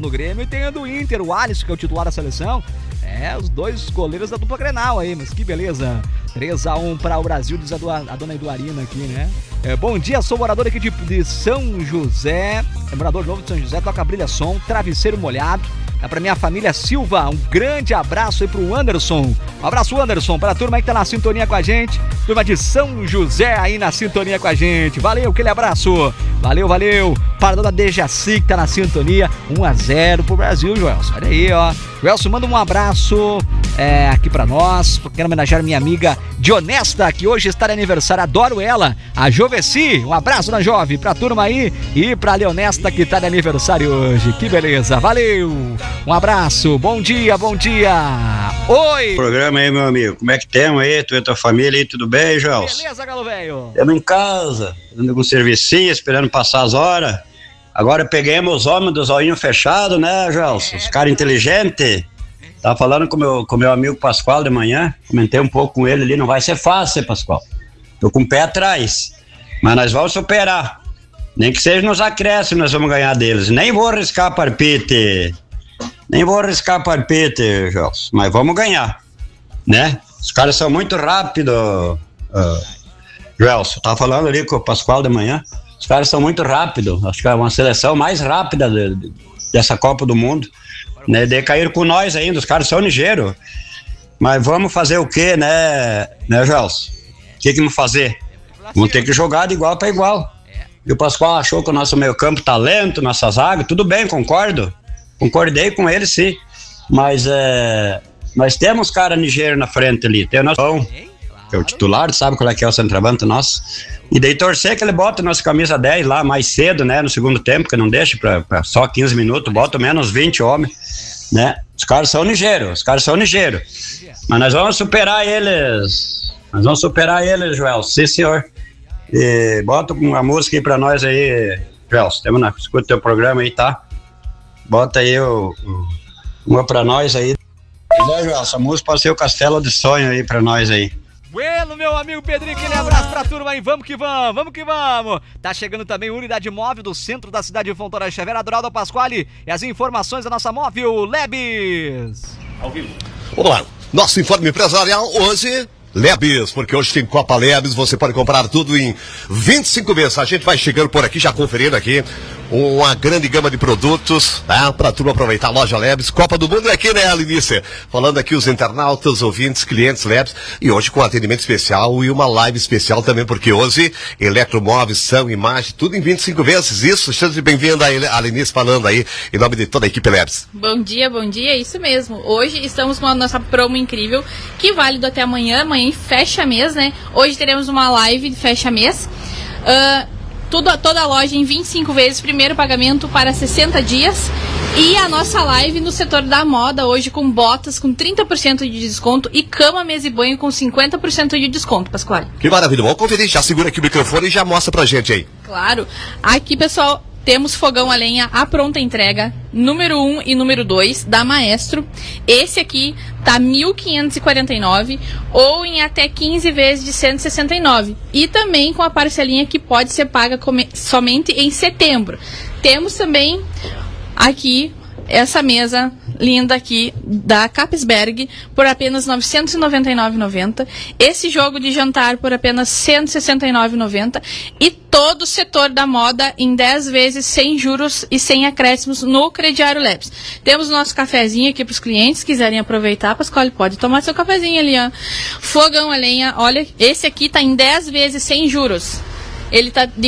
no Grêmio, e tem a do Inter, o Alisson, que é o titular da seleção. Os dois goleiros da dupla Grenal aí, mas que beleza. 3-1 para o Brasil, diz a dona Eduarina aqui, né? Bom dia, sou morador aqui de São José, morador novo de São José, toca Brilha Som, travesseiro molhado. É pra minha família Silva, um grande abraço aí pro Anderson. Um abraço, Anderson, pra turma aí que tá na sintonia com a gente. Turma de São José aí na sintonia com a gente. Valeu, aquele abraço. Valeu. Para a dona Dejaci que tá na sintonia. 1-0 pro Brasil, Joelson. Olha aí, ó. Joelson, manda um abraço aqui pra nós. Quero homenagear minha amiga Dionesta, que hoje está de aniversário. Adoro ela, a Joveci. Um abraço na Jove, pra turma aí. E pra Leonesta que tá de aniversário hoje. Que beleza, valeu. Um abraço, bom dia. Oi! Programa aí, meu amigo. Como é que temos aí? Tu e tua família aí, tudo bem, Joelson? Beleza, galo velho. Estamos em casa, dando um servicinho, esperando passar as horas. Agora peguemos os homens do zoinho fechado, né, Joelson? Os caras inteligentes. Tava falando com meu amigo Pascoal de manhã, comentei um pouco com ele ali, não vai ser fácil, Pascoal. Tô com o pé atrás, mas nós vamos superar. Nem que seja nos acréscimos, nós vamos ganhar deles. Nem vou arriscar palpite, Gelson, mas vamos ganhar, né? Os caras são muito rápidos, Gelson. Tava falando ali com o Pascoal de manhã. Os caras são muito rápidos. Acho que é uma seleção mais rápida dessa Copa do Mundo, né? De cair com nós ainda. Os caras são ligeiros. Mas vamos fazer o quê, né, Gelson? O que vamos fazer? Vamos ter que jogar de igual para igual. E o Pascoal achou que o nosso meio campo tá lento, nossa zaga, tudo bem, concordei com ele, sim, mas nós temos cara ligeiro na frente ali, tem o nosso pão, que é o titular, sabe qual é que é o centroavante nosso, e daí torcer que ele bota nossa camisa 10 lá mais cedo, né, no segundo tempo, que não deixa pra só 15 minutos, bota menos 20 homens, né, os caras são ligeiros, mas nós vamos superar eles, Joel, sim senhor. E bota uma música aí pra nós aí, Gelson, escuta o teu programa aí, tá? Bota aí uma pra nós aí. Né, Joel? Essa música pode ser o Castelo de Sonho aí pra nós aí. Bueno, meu amigo Pedrinho, aquele abraço pra turma aí, vamos que vamos. Tá chegando também a unidade móvel do centro da cidade de Fontoura Xavier, a Doraldo Pasquale, e as informações da nossa móvel Lebes. Ao vivo. Vamos lá, nosso informe empresarial hoje... Lebes, porque hoje tem Copa Lebes, você pode comprar tudo em 25 vezes. A gente vai chegando por aqui, já conferindo aqui uma grande gama de produtos, tá? Pra turma aproveitar a loja Lebes. Copa do Mundo é aqui, né, Alinice? Falando aqui os internautas, ouvintes, clientes Lebes, e hoje com atendimento especial e uma live especial também, porque hoje eletromóveis, som, imagem, tudo em 25 vezes. Isso, seja bem-vinda a Alinice falando aí, em nome de toda a equipe Lebes. Bom dia, isso mesmo. Hoje estamos com a nossa promo incrível, que válido até amanhã fecha mês, né? Hoje teremos uma live de fecha mês. Toda a loja em 25 vezes, primeiro pagamento para 60 dias. E a nossa live no setor da moda, hoje com botas com 30% de desconto e cama, mesa e banho com 50% de desconto, Pascoal. Que maravilha, vamos conferir, já segura aqui o microfone e já mostra pra gente aí. Claro, aqui pessoal, temos fogão a lenha à pronta entrega, número 1 e número 2, da Maestro. Esse aqui tá 1.549 ou em até 15 vezes de 169. E também com a parcelinha que pode ser paga somente em setembro. Temos também aqui essa mesa linda aqui da Capsberg por apenas R$ 999,90. Esse jogo de jantar por apenas R$ 169,90. E todo o setor da moda em 10 vezes sem juros e sem acréscimos no Crediário Lebes. Temos o nosso cafezinho aqui para os clientes que quiserem aproveitar. Pascoal, pode tomar seu cafezinho ali, ó. Fogão a lenha, olha, esse aqui tá em 10 vezes sem juros. Ele tá de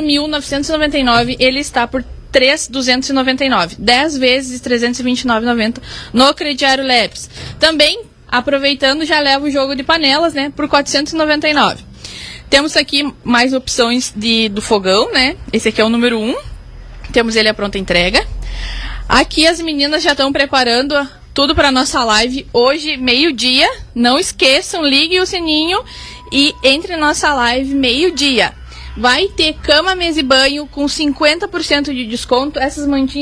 4.999, ele está por 3.299, 10 vezes de 329,90 no Crediário Lebes. Também, aproveitando, já leva o jogo de panelas, né, por 499. Temos aqui mais opções do fogão, né? Esse aqui é o número 1. Temos ele à pronta entrega. Aqui as meninas já estão preparando tudo para nossa live hoje, meio-dia. Não esqueçam, liguem o sininho e entre na nossa live meio-dia. Vai ter cama, mesa e banho com 50% de desconto. Essas mantinhas